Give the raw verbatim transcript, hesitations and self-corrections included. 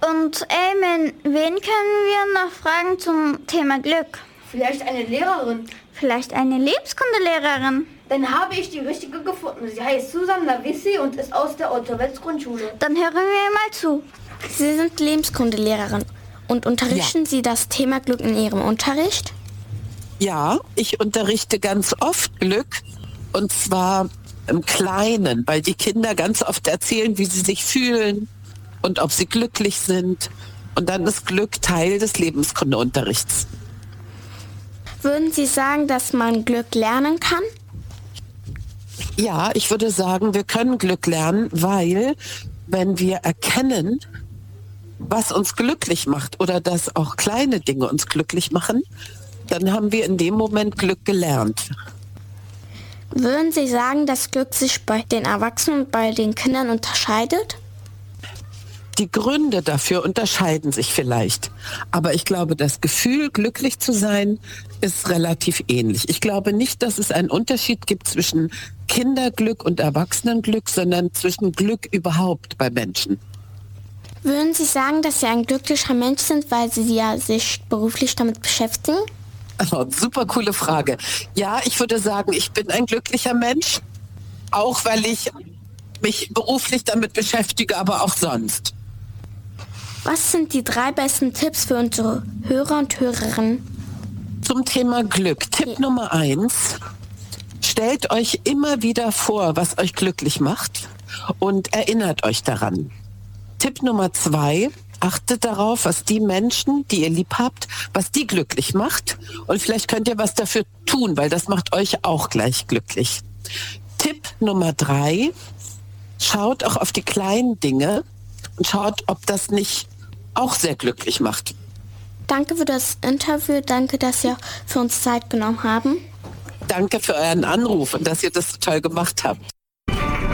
Und Elmen, wen können wir noch fragen zum Thema Glück? Vielleicht eine Lehrerin. Vielleicht eine Lebenskundelehrerin. Dann habe ich die richtige gefunden. Sie heißt Susan Navissi und ist aus der Otto-Wels Grundschule. Dann hören wir ihr mal zu. Sie sind Lebenskundelehrerin und unterrichten ja. Sie das Thema Glück in Ihrem Unterricht? Ja, ich unterrichte ganz oft Glück und zwar im Kleinen, weil die Kinder ganz oft erzählen, wie sie sich fühlen und ob sie glücklich sind. Und dann ist Glück Teil des Lebenskundeunterrichts. Würden Sie sagen, dass man Glück lernen kann? Ja, ich würde sagen, wir können Glück lernen, weil wenn wir erkennen, was uns glücklich macht oder dass auch kleine Dinge uns glücklich machen, dann haben wir in dem Moment Glück gelernt. Würden Sie sagen, dass Glück sich bei den Erwachsenen und bei den Kindern unterscheidet? Die Gründe dafür unterscheiden sich vielleicht. Aber ich glaube, das Gefühl, glücklich zu sein, ist relativ ähnlich. Ich glaube nicht, dass es einen Unterschied gibt zwischen Kinderglück und Erwachsenenglück, sondern zwischen Glück überhaupt bei Menschen. Würden Sie sagen, dass Sie ein glücklicher Mensch sind, weil Sie ja sich beruflich damit beschäftigen? Oh, super coole Frage. Ja, ich würde sagen, ich bin ein glücklicher Mensch, auch weil ich mich beruflich damit beschäftige, aber auch sonst. Was sind die drei besten Tipps für unsere Hörer und Hörerinnen? Zum Thema Glück. Tipp ja. Nummer eins. Stellt euch immer wieder vor, was euch glücklich macht und erinnert euch daran. Tipp Nummer zwei. Achtet darauf, was die Menschen, die ihr lieb habt, was die glücklich macht. Und vielleicht könnt ihr was dafür tun, weil das macht euch auch gleich glücklich. Tipp Nummer drei. Schaut auch auf die kleinen Dinge und schaut, ob das nicht auch sehr glücklich macht. Danke für das Interview, danke, dass Sie für uns Zeit genommen haben. Danke für euren Anruf und dass ihr das so toll gemacht habt.